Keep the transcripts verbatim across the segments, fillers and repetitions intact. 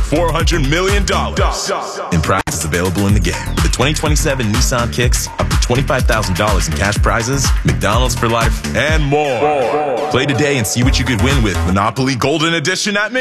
four hundred million dollars in prizes available in the game. With the twenty twenty-seven Nissan Kicks, up to twenty-five thousand dollars in cash prizes, McDonald's for life, and more. Play today and see what you could win with Monopoly Golden Edition at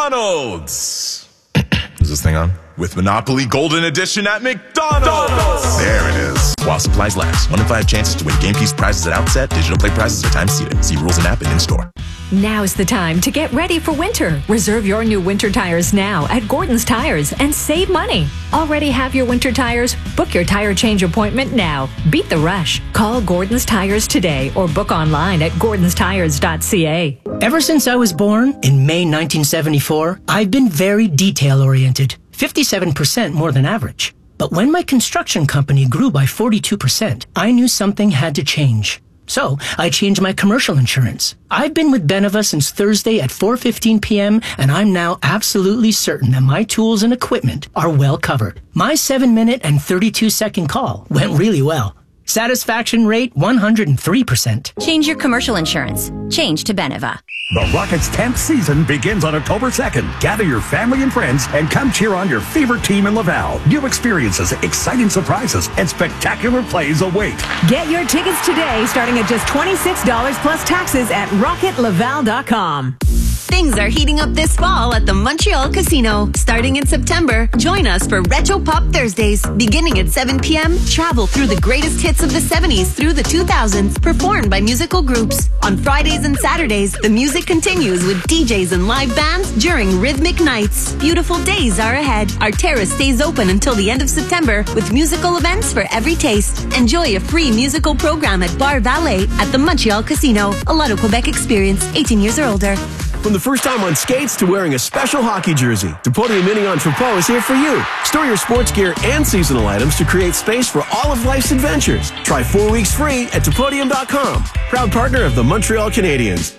McDonald's. Is this thing on? With Monopoly Golden Edition at McDonald's. There it is. While supplies last. One in five chances to win game piece prizes at outset. Digital play prizes are time seated. See rules and app and in-store. Now's the time to get ready for winter. Reserve your new winter tires now at Gordon's Tires and save money. Already have your winter tires? Book your tire change appointment now. Beat the rush. Call Gordon's Tires today or book online at gordons tires dot c a. Ever since I was born in May nineteen seventy-four, I've been very detail-oriented, fifty-seven percent more than average. But when my construction company grew by forty-two percent, I knew something had to change. So I changed my commercial insurance. I've been with Beneva since Thursday at four fifteen p.m. and I'm now absolutely certain that my tools and equipment are well covered. My seven minute and thirty-two second call went really well. Satisfaction rate one hundred three percent. Change your commercial insurance. Change to Beneva. The Rockets' tenth season begins on October second. Gather your family and friends and come cheer on your favorite team in Laval. New experiences, exciting surprises, and spectacular plays await. Get your tickets today, starting at just twenty-six dollars plus taxes at rocket laval dot com. Things are heating up this fall at the Montreal Casino. Starting in September, join us for Retro Pop Thursdays. Beginning at seven p.m., travel through the greatest hits of the seventies through the two thousands, performed by musical groups. On Fridays and Saturdays, the music continues with D Js and live bands during rhythmic nights. Beautiful days are ahead. Our terrace stays open until the end of September with musical events for every taste. Enjoy a free musical program at Bar Valet at the Montreal Casino. A Lotto Quebec experience, eighteen years or older. From the first time on skates to wearing a special hockey jersey, Depodium Mini Entrepot is here for you. Store your sports gear and seasonal items to create space for all of life's adventures. Try four weeks free at Depodium dot com. Proud partner of the Montreal Canadiens.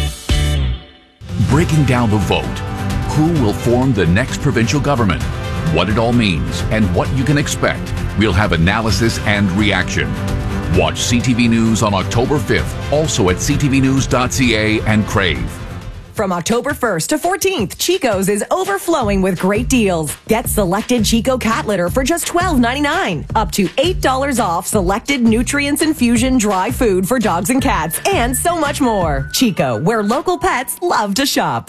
Breaking down the vote. Who will form the next provincial government? What it all means and what you can expect. We'll have analysis and reaction. Watch C T V News on October fifth, also at c t v news dot c a and Crave. From October first to fourteenth, Chico's is overflowing with great deals. Get selected Chico cat litter for just twelve ninety-nine. Up to eight dollars off selected nutrients infusion dry food for dogs and cats, and so much more. Chico, where local pets love to shop.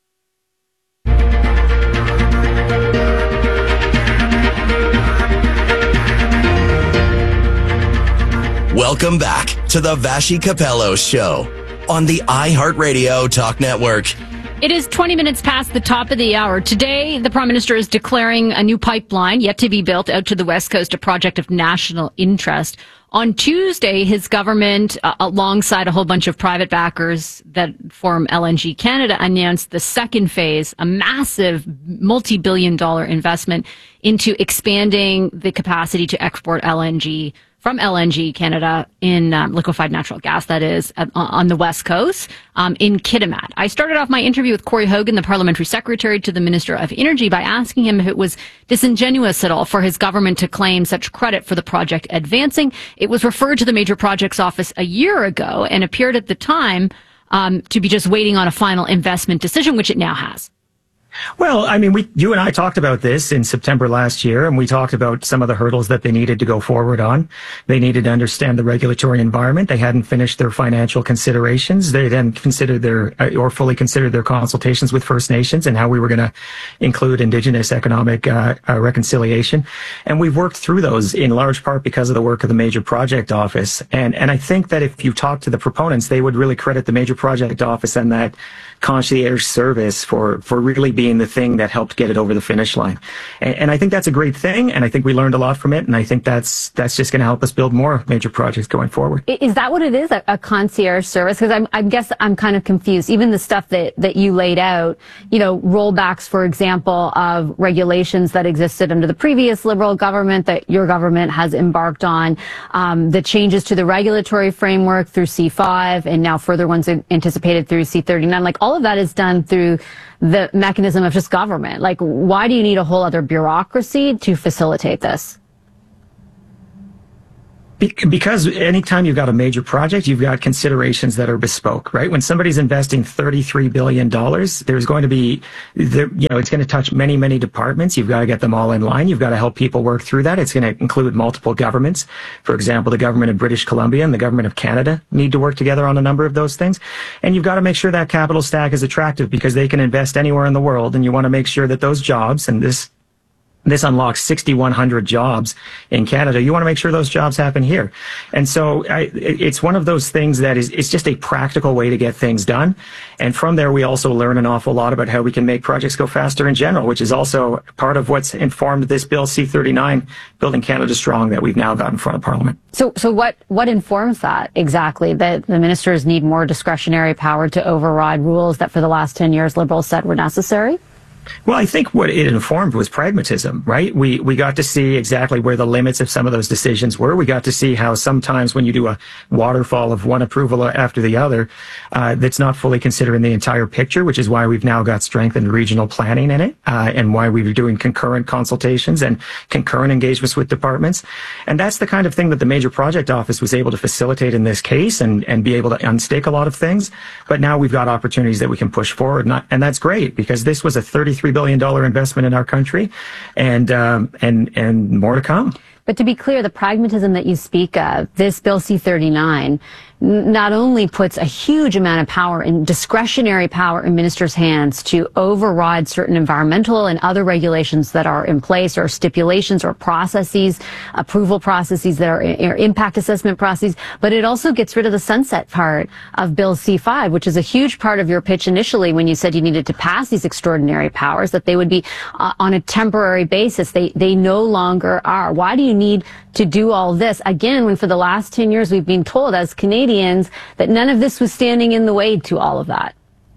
Welcome back to the Vassy Capello Show on the iHeartRadio Talk Network. It is twenty minutes past the top of the hour. Today, the Prime Minister is declaring a new pipeline yet to be built out to the West Coast, a project of national interest. On Tuesday, his government, uh, alongside a whole bunch of private backers that form L N G Canada, announced the second phase, a massive multi-billion dollar investment into expanding the capacity to export L N G from L N G Canada in um, liquefied natural gas, that is, uh, on the West Coast, um, in Kitimat. I started off my interview with Corey Hogan, the Parliamentary Secretary to the Minister of Energy, by asking him if it was disingenuous at all for his government to claim such credit for the project advancing. It was referred to the Major Projects Office a year ago and appeared at the time um, to be just waiting on a final investment decision, which it now has. Well, I mean, we, you and I talked about this in September last year, and we talked about some of the hurdles that they needed to go forward on. They needed to understand the regulatory environment. They hadn't finished their financial considerations. They hadn't considered their, or fully considered their consultations with First Nations and how we were going to include Indigenous economic uh, uh, reconciliation. And we've worked through those in large part because of the work of the Major Project Office. And, and I think that if you talk to the proponents, they would really credit the Major Project Office and that concierge service for, for really being the thing that helped get it over the finish line. And, and I think that's a great thing, and I think we learned a lot from it, and I think that's that's just going to help us build more major projects going forward. Is that what it is, a, a concierge service? Because I guess I'm kind of confused. Even the stuff that, that you laid out, you know, rollbacks, for example, of regulations that existed under the previous Liberal government that your government has embarked on, um, the changes to the regulatory framework through C five, and now further ones anticipated through C thirty-nine, like all of that is done through the mechanism of just government. Like, why do you need a whole other bureaucracy to facilitate this? Because anytime you've got a major project, you've got considerations that are bespoke, right? When somebody's investing thirty-three billion dollars, there's going to be, there, you know, it's going to touch many, many departments. You've got to get them all in line. You've got to help people work through that. It's going to include multiple governments. For example, the government of British Columbia and the government of Canada need to work together on a number of those things. And you've got to make sure that capital stack is attractive because they can invest anywhere in the world. And you want to make sure that those jobs, and this This unlocks six thousand one hundred jobs in Canada. You want to make sure those jobs happen here. And so I, it's one of those things that is, it's just a practical way to get things done. And from there, we also learn an awful lot about how we can make projects go faster in general, which is also part of what's informed this Bill C thirty-nine, Building Canada Strong, that we've now got in front of Parliament. So, so what, what informs that exactly? That the ministers need more discretionary power to override rules that for the last ten years Liberals said were necessary? Well, I think what it informed was pragmatism, right? We we got to see exactly where the limits of some of those decisions were. We got to see how sometimes when you do a waterfall of one approval after the other, uh, that's not fully considering the entire picture, which is why we've now got strengthened regional planning in it, uh, and why we're doing concurrent consultations and concurrent engagements with departments. And that's the kind of thing that the Major Project Office was able to facilitate in this case and, and be able to unstake a lot of things. But now we've got opportunities that we can push forward. And, and that's great because this was a thirty-three billion dollars investment in our country, and um, and and more to come. But to be clear, the pragmatism that you speak of, this Bill C thirty-nine, not only puts a huge amount of power and discretionary power in ministers' hands to override certain environmental and other regulations that are in place, or stipulations or processes, approval processes that are, are impact assessment processes, but it also gets rid of the sunset part of Bill C five, which is a huge part of your pitch initially when you said you needed to pass these extraordinary powers, that they would be uh, on a temporary basis. They, they no longer are. Why do you need to do all this again when for the last ten years we've been told as Canadians that none of this was standing in the way to all of that?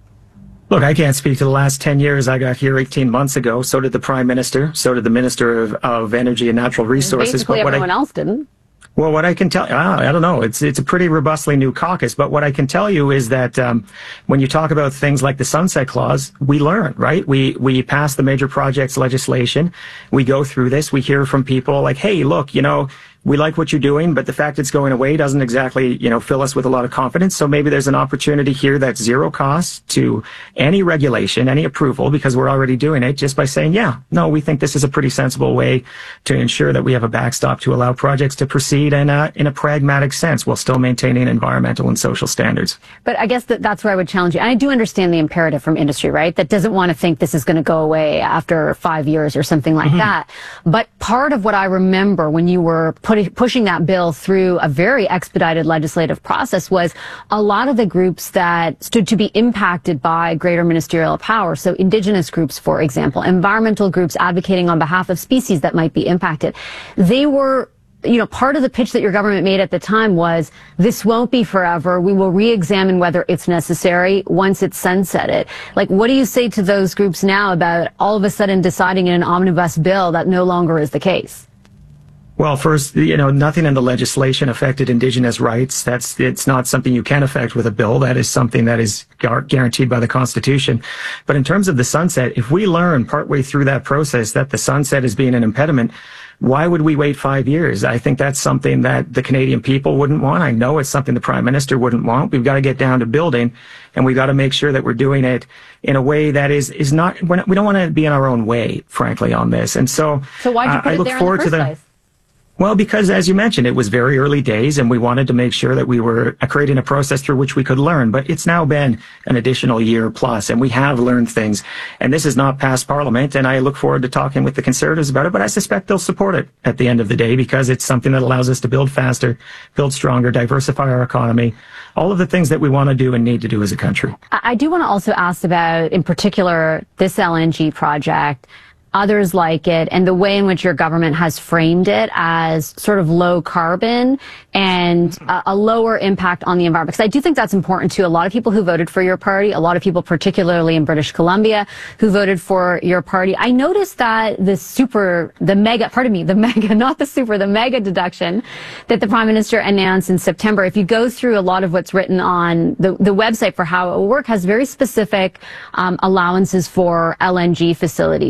Look, I can't speak to the last ten years. I got here eighteen months ago. So did the Prime Minister. So did the Minister of, of Energy and Natural Resources. Basically but what everyone I, else didn't. Well, what I can tell, ah, I don't know. It's it's a pretty robustly new caucus. But what I can tell you is that um, when you talk about things like the Sunset Clause, we learn, right? We we pass the major projects legislation. We go through this. We hear from people like, hey, look, you know, we like what you're doing, but the fact it's going away doesn't exactly, you know, fill us with a lot of confidence. So maybe there's an opportunity here that's zero cost to any regulation, any approval, because we're already doing it just by saying, yeah, no, we think this is a pretty sensible way to ensure that we have a backstop to allow projects to proceed in a, in a pragmatic sense while still maintaining environmental and social standards. But I guess that that's where I would challenge you. And I do understand the imperative from industry, right? That doesn't want to think this is going to go away after five years or something like mm-hmm. that. But part of what I remember when you were Put, pushing that bill through a very expedited legislative process was a lot of the groups that stood to be impacted by greater ministerial power. So Indigenous groups, for example, environmental groups advocating on behalf of species that might be impacted. They were, you know, part of the pitch that your government made at the time was this won't be forever. We will re-examine whether it's necessary once it's sunsetted. Like, what do you say to those groups now about all of a sudden deciding in an omnibus bill that no longer is the case? Well, first, you know, nothing in the legislation affected Indigenous rights. That's, it's not something you can affect with a bill. That is something that is gar- guaranteed by the Constitution. But in terms of the sunset, if we learn partway through that process that the sunset is being an impediment, why would we wait five years? I think that's something that the Canadian people wouldn't want. I know it's something the Prime Minister wouldn't want. We've got to get down to building, and we've got to make sure that we're doing it in a way that is, is not, we're not we don't want to be in our own way, frankly, on this. And so, so why'd you put uh, I it look there forward in the first to the, place? Well, because as you mentioned, it was very early days and we wanted to make sure that we were creating a process through which we could learn. But it's now been an additional year plus and we have learned things. And this is not past Parliament. And I look forward to talking with the Conservatives about it. But I suspect they'll support it at the end of the day because it's something that allows us to build faster, build stronger, diversify our economy, all of the things that we want to do and need to do as a country. I do want to also ask about, in particular, this L N G project, others like it, and the way in which your government has framed it as sort of low carbon and a, a lower impact on the environment. Because I do think that's important to a lot of people who voted for your party, a lot of people, particularly in British Columbia, who voted for your party. I noticed that the super, the mega, pardon me, the mega, not the super, the mega deduction that the Prime Minister announced in September, if you go through a lot of what's written on the, the website for how it will work, has very specific um, allowances for L N G facilities, in which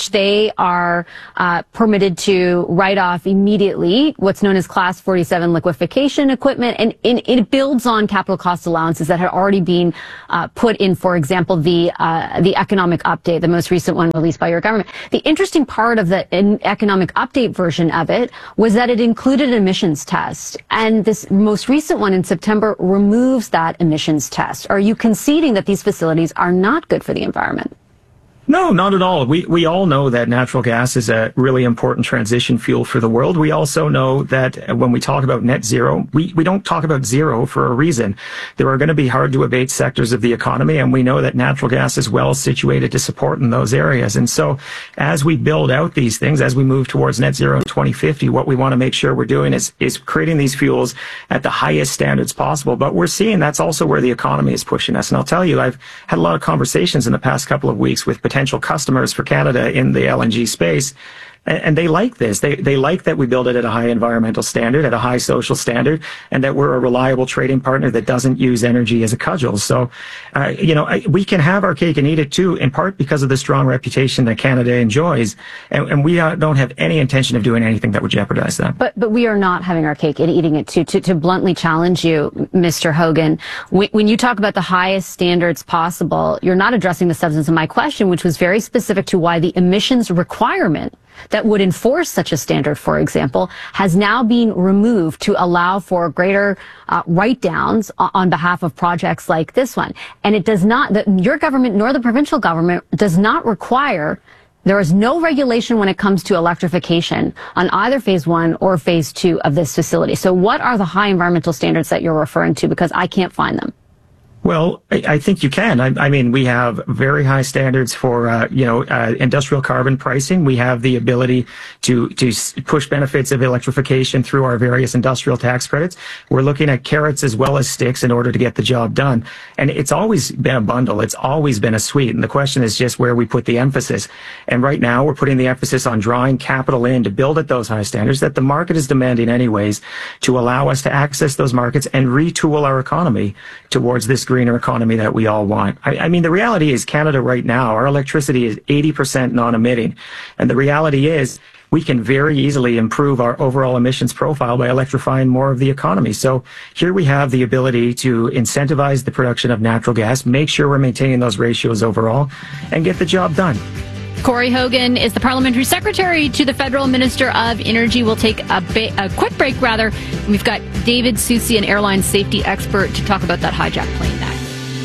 which they are uh, permitted to write off immediately what's known as Class forty-seven liquefaction equipment, and, and it builds on capital cost allowances that had already been uh, put in, for example, the uh, the economic update, the most recent one released by your government. The interesting part of the economic update version of it was that it included an emissions test, and this most recent one in September removes that emissions test. Are you conceding that these facilities are not good for the environment? No, not at all. We we all know that natural gas is a really important transition fuel for the world. We also know that when we talk about net zero, we, we don't talk about zero for a reason. There are going to be hard to abate sectors of the economy, and we know that natural gas is well situated to support in those areas. And so as we build out these things, as we move towards net zero in twenty fifty, what we want to make sure we're doing is, is creating these fuels at the highest standards possible. But we're seeing that's also where the economy is pushing us. And I'll tell you, I've had a lot of conversations in the past couple of weeks with potential customers for Canada in the L N G space. And they like this. They they like that we build it at a high environmental standard, at a high social standard, and that we're a reliable trading partner that doesn't use energy as a cudgel. So, uh, you know, we can have our cake and eat it too, in part because of the strong reputation that Canada enjoys. And, and we don't have any intention of doing anything that would jeopardize that. But but we are not having our cake and eating it too. To, to bluntly challenge you, Mister Hogan, when, when you talk about the highest standards possible, you're not addressing the substance of my question, which was very specific to why the emissions requirement that would enforce such a standard, for example, has now been removed to allow for greater uh, write-downs on behalf of projects like this one. And it does not, the, your government nor the provincial government does not require, there is no regulation when it comes to electrification on either phase one or phase two of this facility. So what are the high environmental standards that you're referring to? Because I can't find them. Well, I, I think you can. I, I mean, we have very high standards for, uh, you know, uh, industrial carbon pricing. We have the ability to, to push benefits of electrification through our various industrial tax credits. We're looking at carrots as well as sticks in order to get the job done. And it's always been a bundle. It's always been a suite. And the question is just where we put the emphasis. And right now we're putting the emphasis on drawing capital in to build at those high standards that the market is demanding anyways, to allow us to access those markets and retool our economy towards this greener economy that we all want. I, I mean, the reality is Canada right now, our electricity is eighty percent non-emitting. And the reality is we can very easily improve our overall emissions profile by electrifying more of the economy. So here we have the ability to incentivize the production of natural gas, make sure we're maintaining those ratios overall, and get the job done. Corey Hogan is the Parliamentary Secretary to the Federal Minister of Energy. We'll take a, ba- a quick break, rather. We've got David Susi, an airline safety expert, to talk about that hijacked plane next.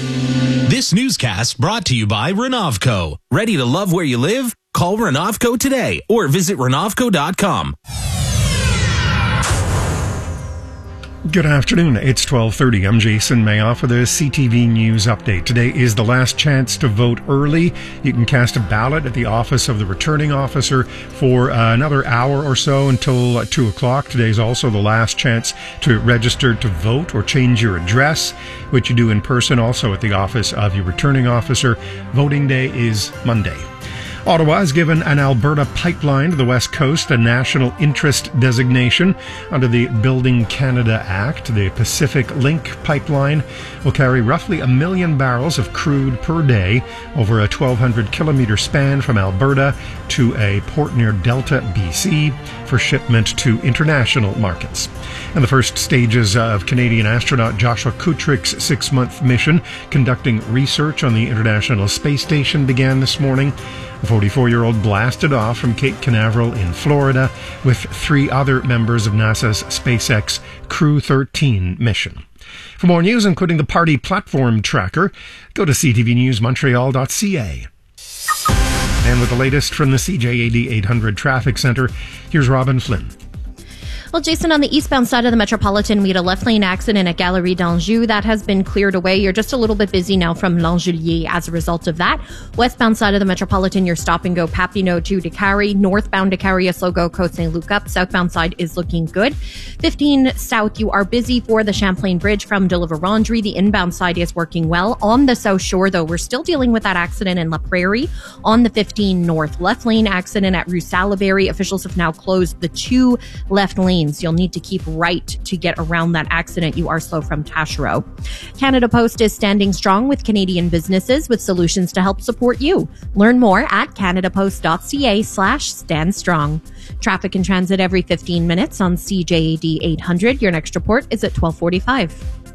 This newscast brought to you by Renovco. Ready to love where you live? Call Renovco today or visit Renovco dot com. Good afternoon. It's twelve thirty. I'm Jason Mayoff for the C T V News Update. Today is the last chance to vote early. You can cast a ballot at the office of the returning officer for uh, another hour or so until uh, two o'clock. Today is also the last chance to register to vote or change your address, which you do in person also at the office of your returning officer. Voting day is Monday. Ottawa has given an Alberta pipeline to the West Coast a national interest designation under the Building Canada Act. The Pacific Link pipeline will carry roughly a million barrels of crude per day over a twelve hundred kilometer span from Alberta to a port near Delta, B C, for shipment to international markets. And the first stages of Canadian astronaut Joshua Kutrick's six-month mission conducting research on the International Space Station began this morning. The forty-four-year-old blasted off from Cape Canaveral in Florida with three other members of NASA's SpaceX Crew thirteen mission. For more news, including the party platform tracker, go to c t v news montreal dot c a. And with the latest from the C J A D eight hundred Traffic Center, here's Robin Flynn. Well, Jason, on the eastbound side of the Metropolitan, we had a left lane accident at Galerie d'Anjou. That has been cleared away. You're just a little bit busy now from L'Angelier as a result of that. Westbound side of the Metropolitan, you're stop and go Papineau to Décarie. Northbound Décarie, a slow go Côte Saint-Luc up. Southbound side is looking good. fifteen south, you are busy for the Champlain Bridge from De La Vérendrye. The inbound side is working well. On the South Shore, though, we're still dealing with that accident in La Prairie. On the fifteen north, left lane accident at Rue Salaberry. Officials have now closed the two left lanes lanes. You'll need to keep right to get around that accident. You are slow from Taschereau. Canada Post is standing strong with Canadian businesses with solutions to help support you. Learn more at canadapost.ca slash stand strong. Traffic and transit every fifteen minutes on C J A D eight hundred. Your next report is at twelve forty-five.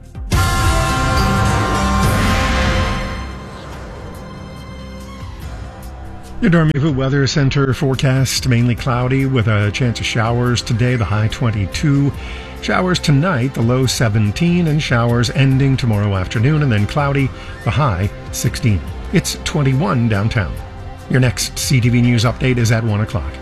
Your Dormez-vous Weather Center forecast mainly cloudy with a chance of showers today, the high twenty-two. Showers tonight, the low seventeen, and showers ending tomorrow afternoon, and then cloudy, the high sixteen. It's twenty-one downtown. Your next C T V News update is at one o'clock.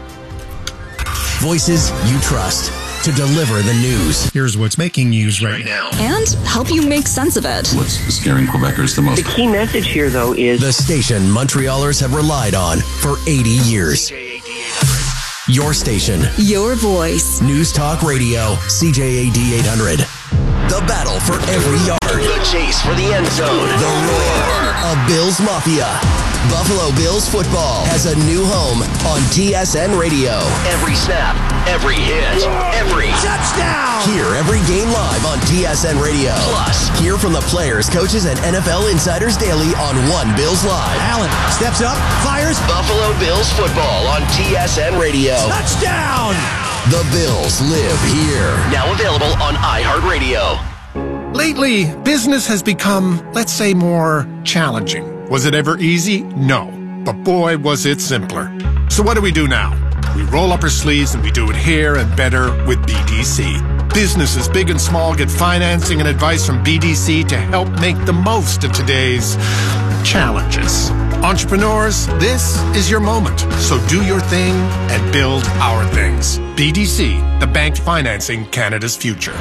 Voices you trust to deliver the news. Here's what's making news right now. And help you make sense of it. What's scaring Quebecers the most? The key message here, though, is the station Montrealers have relied on for eighty years. Your station. Your voice. News Talk Radio, C J A D eight hundred. The battle for every yard. The chase for the end zone. The roar of Bills Mafia. Buffalo Bills football has a new home on T S N Radio. Every snap, every hit, every touchdown. Hear every game live on T S N Radio. Plus, hear from the players, coaches, and N F L insiders daily on One Bills Live. Allen steps up, fires. Buffalo Bills football on T S N Radio. Touchdown! The Bills live here. Now available on iHeartRadio. Lately, business has become, let's say, more challenging. Was it ever easy? No. But boy, was it simpler. So what do we do now? We roll up our sleeves and we do it here and better with B D C. Businesses big and small get financing and advice from B D C to help make the most of today's challenges. Entrepreneurs, this is your moment. So do your thing and build our things. B D C, the bank financing Canada's future.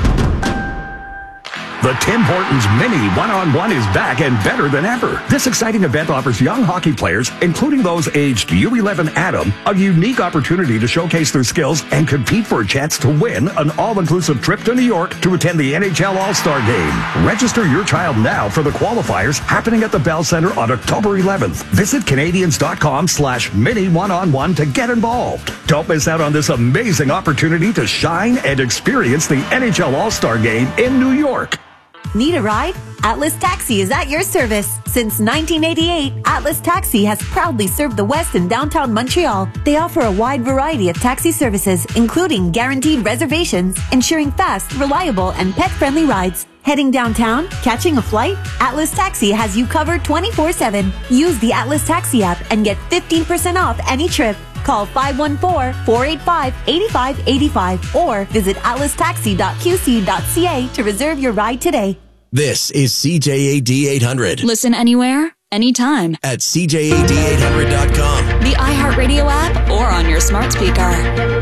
The Tim Hortons Mini One-on-One is back and better than ever. This exciting event offers young hockey players, including those aged U eleven Adam, a unique opportunity to showcase their skills and compete for a chance to win an all-inclusive trip to New York to attend the N H L All-Star Game. Register your child now for the qualifiers happening at the Bell Center on October eleventh. Visit Canadians.com slash mini one-on-one to get involved. Don't miss out on this amazing opportunity to shine and experience the N H L All-Star Game in New York. Need a ride? Atlas Taxi is at your service. Since nineteen eighty-eight, Atlas Taxi has proudly served the West and downtown Montreal. They offer a wide variety of taxi services, including guaranteed reservations, ensuring fast, reliable, and pet-friendly rides. Heading downtown? Catching a flight? Atlas Taxi has you covered twenty-four seven. Use the Atlas Taxi app and get fifteen percent off any trip. Call five one four, four eight five, eight five eight five or visit atlas taxi dot q c dot c a to reserve your ride today. This is C J A D eight hundred. Listen anywhere, anytime. At C J A D eight hundred dot com. The iHeartRadio app or on your smart speaker.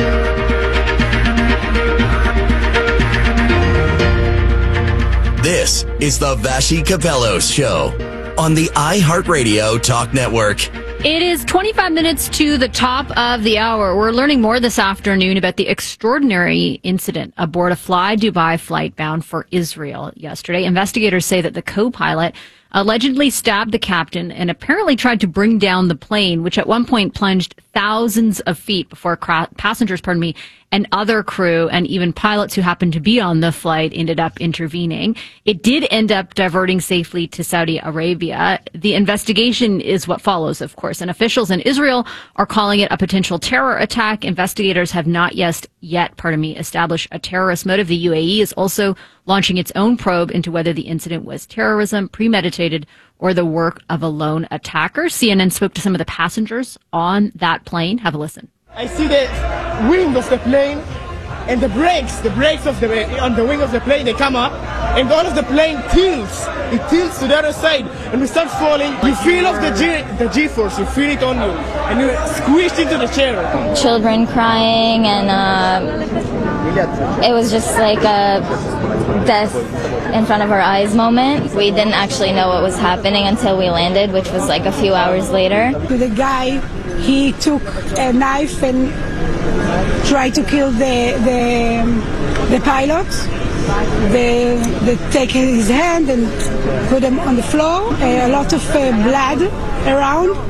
This is the Vashi Capello Show on the iHeartRadio Talk Network. It is twenty-five minutes to the top of the hour. We're learning more this afternoon about the extraordinary incident aboard a Fly Dubai flight bound for Israel yesterday. Investigators say that the co-pilot allegedly stabbed the captain and apparently tried to bring down the plane, which at one point plunged thousands of feet before cra- passengers, pardon me, and other crew and even pilots who happened to be on the flight ended up intervening. It did end up diverting safely to Saudi Arabia. The investigation is what follows, of course, and officials in Israel are calling it a potential terror attack. Investigators have not yet, yet, pardon me, established a terrorist motive. The U A E is also launching its own probe into whether the incident was terrorism, premeditated, or the work of a lone attacker. C N N spoke to some of the passengers on that plane. Have a listen. I see the wing of the plane and the brakes, the brakes of the on the wing of the plane, they come up and all of the plane tilts. It tilts to the other side and we start falling. You feel of the G, the G-force, you feel it on you and you squished into the chair. Children crying and uh, it was just like a death in front of our eyes moment. We didn't actually know what was happening until we landed, which was like a few hours later. The guy, he took a knife and tried to kill the the, the pilot. They, they take his hand and put him on the floor. A lot of uh, blood around.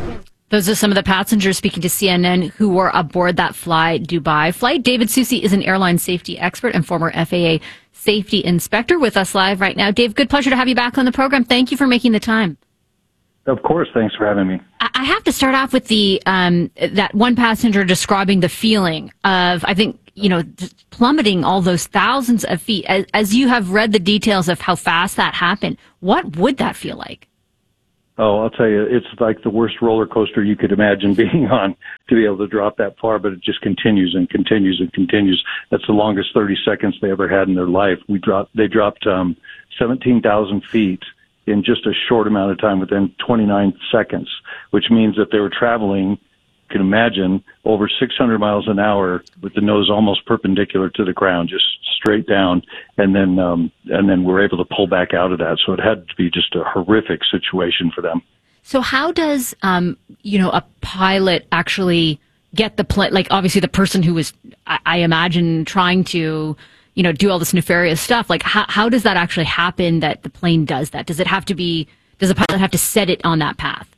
Those are some of the passengers speaking to C N N who were aboard that Fly Dubai flight. David Susi is an airline safety expert and former F A A safety inspector with us live right now. Dave, good pleasure to have you back on the program. Thank you for making the time. Of course. Thanks for having me. I have to start off with the um, that one passenger describing the feeling of, I think, you know, plummeting all those thousands of feet. As, as you have read the details of how fast that happened, what would that feel like? Oh, I'll tell you, it's like the worst roller coaster you could imagine being on to be able to drop that far, but it just continues and continues and continues. That's the longest thirty seconds they ever had in their life. We dropped, they dropped um, seventeen thousand feet in just a short amount of time within twenty-nine seconds, which means that they were traveling, you can imagine, over six hundred miles an hour with the nose almost perpendicular to the ground, just straight down, and then um, and then we're able to pull back out of that. So it had to be just a horrific situation for them. So how does um, you know a pilot actually get the plane? Like obviously the person who was, I, I imagine, trying to you know do all this nefarious stuff. Like how how does that actually happen? That the plane does that? Does it have to be? Does the pilot have to set it on that path?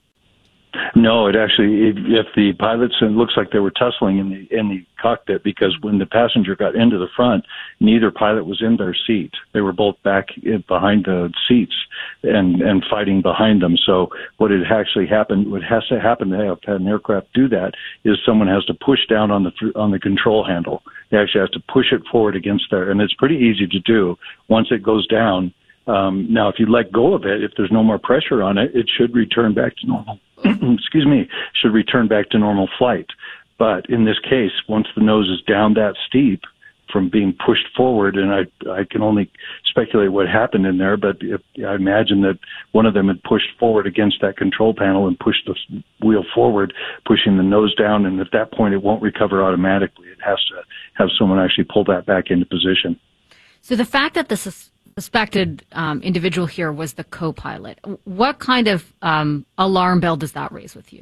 No, it actually, if, if the pilots, it looks like they were tussling in the in the cockpit, because when the passenger got into the front, neither pilot was in their seat. They were both back in, behind the seats and and fighting behind them. So what had actually happened, what has to happen to have an aircraft do that, is someone has to push down on the on the control handle. They actually have to push it forward against there, and it's pretty easy to do once it goes down. Um, now, if you let go of it, if there's no more pressure on it, it should return back to normal. Excuse me, should return back to normal flight. But in this case, once the nose is down that steep from being pushed forward, and I I can only speculate what happened in there, but if, I imagine that one of them had pushed forward against that control panel and pushed the wheel forward, pushing the nose down, and at that point it won't recover automatically. It has to have someone actually pull that back into position. So the fact that the sus- suspected um, individual here was the co-pilot, what kind of um, alarm bell does that raise with you?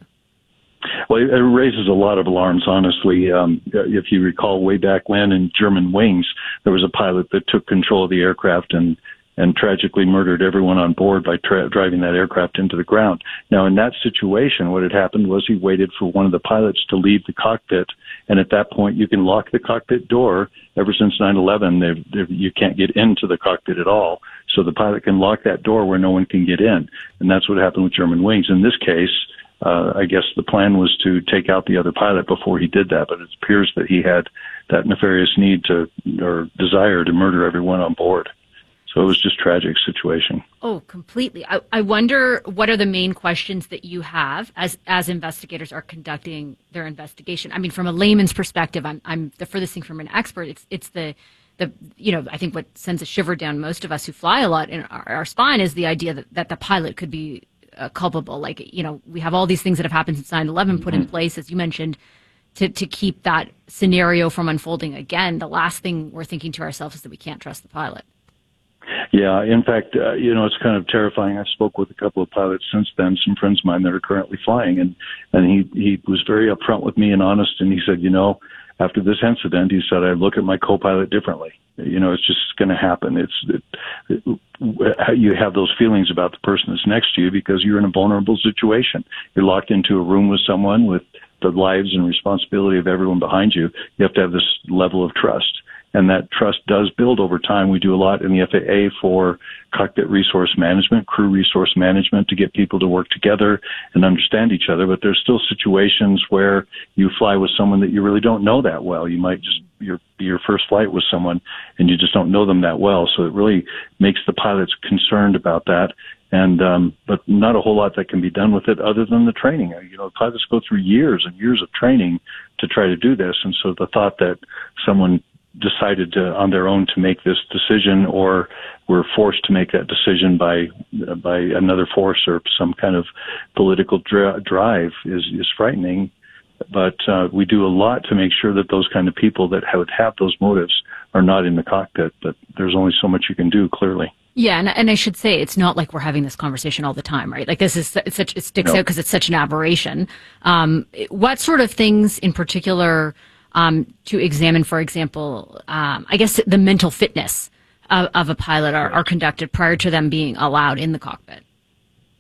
Well, it raises a lot of alarms, honestly. Um, if you recall way back when in German Wings, there was a pilot that took control of the aircraft and, and tragically murdered everyone on board by tra- driving that aircraft into the ground. Now, in that situation, what had happened was he waited for one of the pilots to leave the cockpit, and at that point, you can lock the cockpit door. Ever since nine eleven, they've, they've, you can't get into the cockpit at all, so the pilot can lock that door where no one can get in, and that's what happened with German Wings. In this case, Uh, I guess the plan was to take out the other pilot before he did that, but it appears that he had that nefarious need to, or desire to murder everyone on board. So it was just a tragic situation. Oh, completely. I, I wonder what are the main questions that you have as as investigators are conducting their investigation. I mean, from a layman's perspective, I'm I'm the furthest thing from an expert. It's it's the the you know I think what sends a shiver down most of us who fly a lot in our, our spine is the idea that, that the pilot could be Uh, culpable. Like, you know, we have all these things that have happened since nine eleven put in place, as you mentioned, to, to keep that scenario from unfolding again. The last thing we're thinking to ourselves is that we can't trust the pilot. Yeah, in fact, uh, you know, it's kind of terrifying. I spoke with a couple of pilots since then, some friends of mine that are currently flying, and, and he, he was very upfront with me and honest, and he said, you know, after this incident, he said, I look at my co-pilot differently. You know, it's just going to happen. It's it, it, you have those feelings about the person that's next to you because you're in a vulnerable situation. You're locked into a room with someone with the lives and responsibility of everyone behind you. You have to have this level of trust. And that trust does build over time. We do a lot in the F A A for cockpit resource management, crew resource management, to get people to work together and understand each other. But there's still situations where you fly with someone that you really don't know that well. You might just your your first flight with someone and you just don't know them that well. So it really makes the pilots concerned about that. And um, but not a whole lot that can be done with it other than the training. You know, pilots go through years and years of training to try to do this. And so the thought that someone decided to, on their own to make this decision, or were forced to make that decision by by another force or some kind of political dri- drive is, is frightening. But uh, we do a lot to make sure that those kind of people that would have those motives are not in the cockpit. But there's only so much you can do, clearly. Yeah, and, and I should say it's not like we're having this conversation all the time, right? Like this is it's such it sticks no. out because it's such an aberration. Um, what sort of things in particular um, to examine, for example, um, I guess the mental fitness of, of a pilot are, are conducted prior to them being allowed in the cockpit?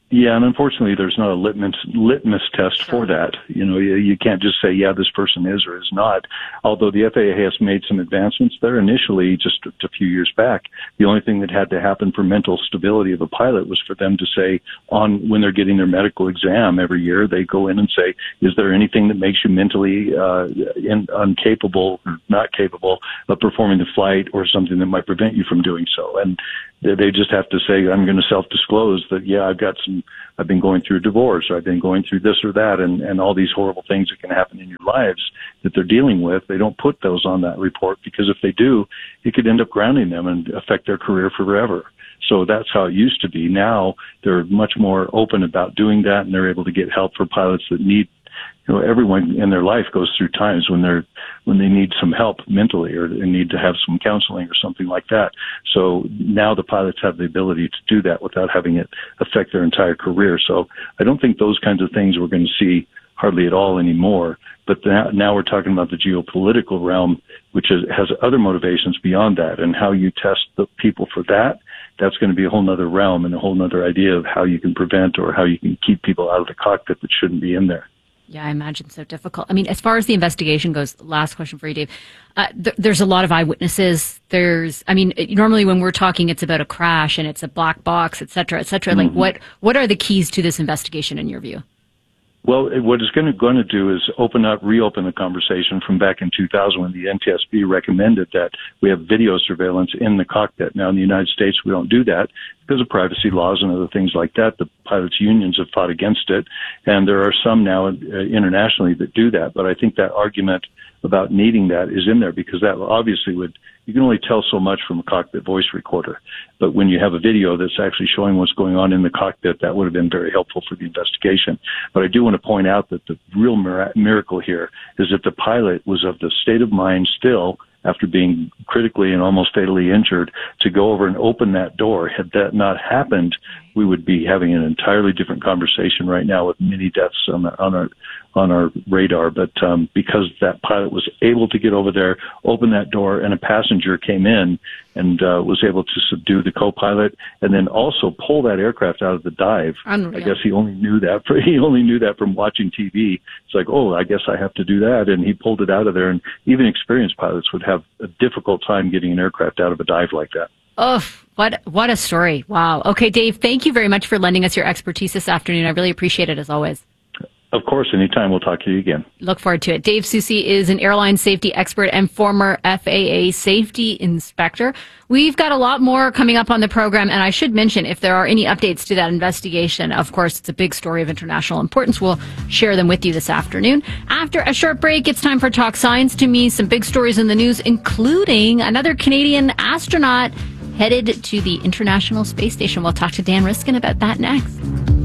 Yeah, and unfortunately, there's not a litmus litmus test for that. You know, you, you can't just say, yeah, this person is or is not. Although the F A A has made some advancements there initially, just a, a few years back, the only thing that had to happen for mental stability of a pilot was for them to say, on when they're getting their medical exam every year, they go in and say, is there anything that makes you mentally uh, in, incapable or not capable of performing the flight, or something that might prevent you from doing so? And they just have to say, I'm going to self-disclose that, yeah, I've got some, I've been going through a divorce, or I've been going through this or that, and, and all these horrible things that can happen in your lives that they're dealing with. They don't put those on that report, because if they do, it could end up grounding them and affect their career forever. So that's how it used to be. Now they're much more open about doing that, and they're able to get help for pilots that need, you know, everyone in their life goes through times when they're, when they need some help mentally, or they need to have some counseling or something like that. So now the pilots have the ability to do that without having it affect their entire career. So I don't think those kinds of things we're going to see hardly at all anymore. But now, now we're talking about the geopolitical realm, which is, has other motivations beyond that, and how you test the people for that. That's going to be a whole nother realm and a whole nother idea of how you can prevent, or how you can keep people out of the cockpit that shouldn't be in there. Yeah, I imagine so difficult. I mean, as far as the investigation goes, last question for you, Dave. Uh, th- there's a lot of eyewitnesses. There's, I mean, it, normally when we're talking, it's about a crash and it's a black box, et cetera, et cetera. Mm-hmm. Like, what what are the keys to this investigation in your view? Well, what it's going to, going to do is open up, reopen the conversation from back in two thousand, when the N T S B recommended that we have video surveillance in the cockpit. Now, in the United States, we don't do that because of privacy laws and other things like that. The pilots' unions have fought against it, and there are some now uh, internationally that do that. But I think that argument about needing that is in there, because that obviously would, you can only tell so much from a cockpit voice recorder. But when you have a video that's actually showing what's going on in the cockpit, that would have been very helpful for the investigation. But I do want to point out that the real mir- miracle here is that the pilot was of the state of mind still, after being critically and almost fatally injured, to go over and open that door. Had that not happened, we would be having an entirely different conversation right now, with many deaths on, the, on our on our radar. But um, because that pilot was able to get over there, open that door, and a passenger came in and uh, was able to subdue the co-pilot, and then also pull that aircraft out of the dive. Unreal. I guess he only knew that. For, he only knew that from watching T V. It's like, oh, I guess I have to do that, and he pulled it out of there. And even experienced pilots would have a difficult time getting an aircraft out of a dive like that. Oh, what what a story! Wow. Okay, Dave, thank you very much for lending us your expertise this afternoon. I really appreciate it, as always. Of course, anytime. We'll talk to you again. Look forward to it. Dave Soucy is an airline safety expert and former F A A safety inspector. We've got a lot more coming up on the program, and I should mention, if there are any updates to that investigation, of course, it's a big story of international importance. We'll share them with you this afternoon. After a short break, it's time for Talk Science to Me. Some big stories in the news, including another Canadian astronaut headed to the International Space Station. We'll talk to Dan Riskin about that next.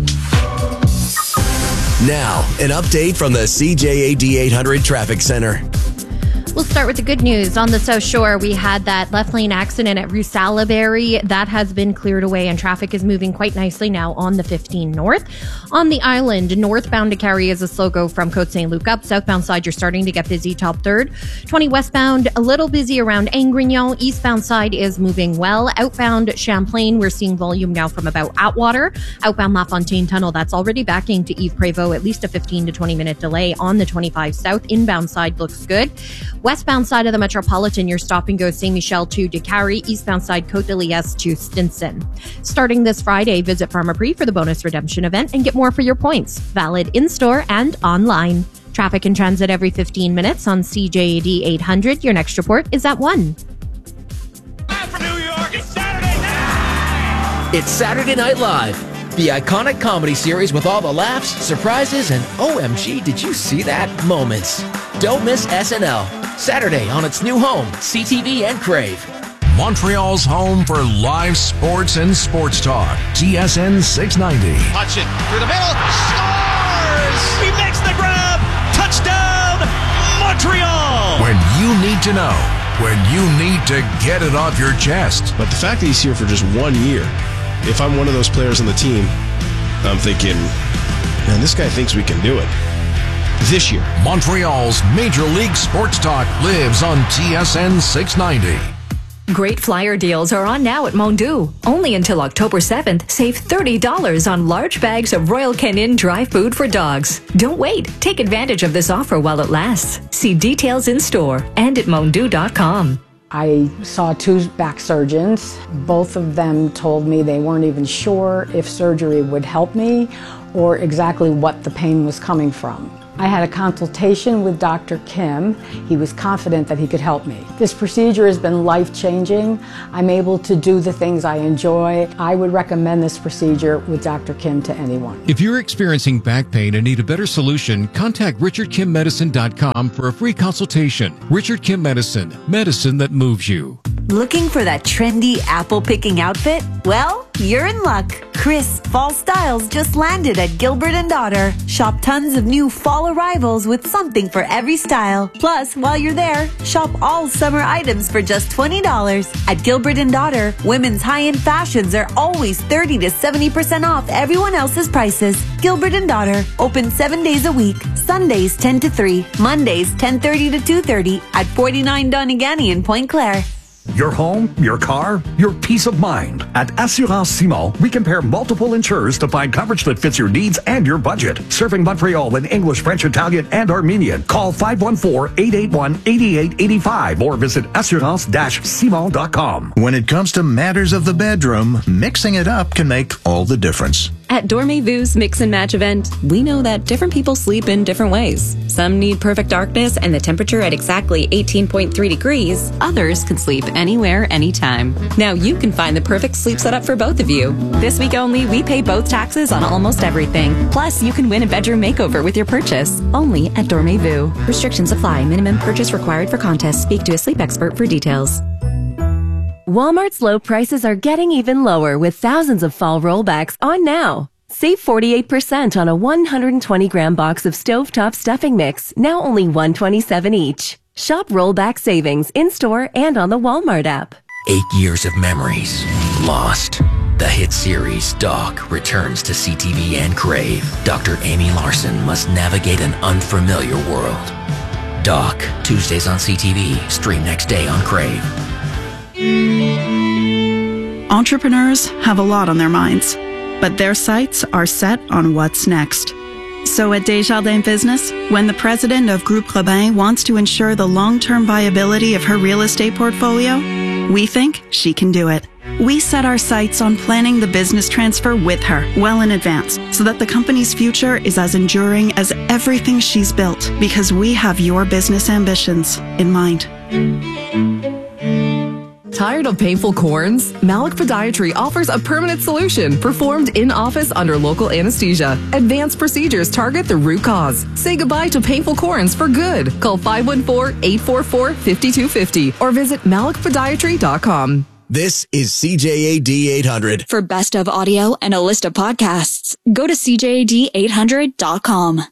Now, an update from the C J A D eight hundred Traffic Center. We'll start with the good news. On the South Shore, we had that left lane accident at Rue Salaberry. That has been cleared away, and traffic is moving quite nicely now on the fifteen North. On the island, northbound to Carrie is a slow go from Côte Saint Luc up. Southbound side, you're starting to get busy top third. twenty westbound, a little busy around Angrignon. Eastbound side is moving well. Outbound Champlain, we're seeing volume now from about Atwater. Outbound LaFontaine Tunnel, that's already backing to Yves Prévost, at least a fifteen to twenty minute delay on the twenty-five South. Inbound side looks good. Westbound side of the Metropolitan, your stop and go Saint Michel to Décarie. Eastbound side, Côte de Liesse to Stinson. Starting this Friday, visit Pharmaprix for the bonus redemption event and get more for your points. Valid in-store and online. Traffic and transit every fifteen minutes on C J A D eight hundred. Your next report is at one. It's Saturday Night Live, the iconic comedy series with all the laughs, surprises, and O M G, did you see that moments. Don't miss S N L, Saturday on its new home, C T V and Crave. Montreal's home for live sports and sports talk. T S N six ninety. Hutchin through the middle, scores! He makes the grab! Touchdown, Montreal! When you need to know, when you need to get it off your chest. But the fact that he's here for just one year, if I'm one of those players on the team, I'm thinking, man, this guy thinks we can do it. This year. Montreal's Major League Sports Talk lives on T S N six ninety. Great flyer deals are on now at Mondu. Only until October seventh, save thirty dollars on large bags of Royal Canin dry food for dogs. Don't wait. Take advantage of this offer while it lasts. See details in store and at mondu dot com. I saw two back surgeons. Both of them told me they weren't even sure if surgery would help me or exactly what the pain was coming from. I had a consultation with Doctor Kim. He was confident that he could help me. This procedure has been life-changing. I'm able to do the things I enjoy. I would recommend this procedure with Doctor Kim to anyone. If you're experiencing back pain and need a better solution, contact richard kim medicine dot com for a free consultation. Richard Kim Medicine, medicine that moves you. Looking for that trendy apple-picking outfit? Well, you're in luck. Crisp fall styles just landed at Gilbert and Daughter. Shop tons of new fall arrivals with something for every style. Plus, while you're there, shop all summer items for just twenty dollars. At Gilbert and Daughter, women's high-end fashions are always thirty to seventy percent off everyone else's prices. Gilbert and Daughter, open seven days a week. Sundays ten to three, Mondays ten thirty to two thirty at forty-nine Donegal in Pointe Claire. Your home, your car, your peace of mind. At Assurance Simon, we compare multiple insurers to find coverage that fits your needs and your budget. Serving Montreal in English, French, Italian, and Armenian. Call five one four, eight eight one, eight eight eight five or visit assurance dash simon dot com. When it comes to matters of the bedroom, mixing it up can make all the difference. At Dormez-Vu's Mix and Match event, we know that different people sleep in different ways. Some need perfect darkness and the temperature at exactly eighteen point three degrees. Others can sleep anywhere, anytime. Now you can find the perfect sleep setup for both of you. This week only, we pay both taxes on almost everything. Plus, you can win a bedroom makeover with your purchase. Only at Dormez-Vu. Restrictions apply. Minimum purchase required for contest. Speak to a sleep expert for details. Walmart's low prices are getting even lower with thousands of fall rollbacks on now. Save forty-eight percent on a one hundred twenty gram box of stovetop stuffing mix, now only one dollar and twenty-seven cents each. Shop rollback savings in-store and on the Walmart app. Eight years of memories lost. The hit series Doc returns to C T V and Crave. Doctor Amy Larson must navigate an unfamiliar world. Doc, Tuesdays on C T V, stream next day on Crave. Entrepreneurs have a lot on their minds, but their sights are set on what's next. So at Desjardins Business, when the president of Groupe Robin wants to ensure the long-term viability of her real estate portfolio, we think she can do it. We set our sights on planning the business transfer with her well in advance so that the company's future is as enduring as everything she's built, because we have your business ambitions in mind. Tired of painful corns? Malik Podiatry offers a permanent solution performed in office under local anesthesia. Advanced procedures target the root cause. Say goodbye to painful corns for good. Call five one four, eight four four, five two five zero or visit malik podiatry dot com. This is C J A D eight hundred. For best of audio and a list of podcasts, go to C J A D eight hundred dot com.